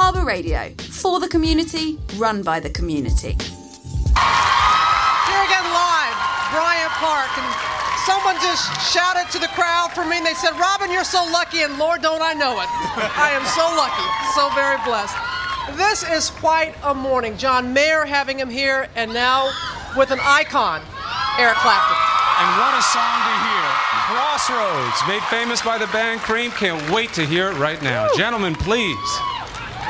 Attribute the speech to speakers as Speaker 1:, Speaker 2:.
Speaker 1: Harbour Radio, for the community, run by the community.
Speaker 2: Here again live, Bryant Park, and someone just shouted to the crowd for me, and they said, Robin, you're so lucky, and Lord, don't I know it. I am so lucky, so very blessed. This is quite a morning. John Mayer having him here, and now with an icon, Eric Clapton.
Speaker 3: And what a song to hear. Crossroads, made famous by the band Cream. Can't wait to hear it right now. Gentlemen, please.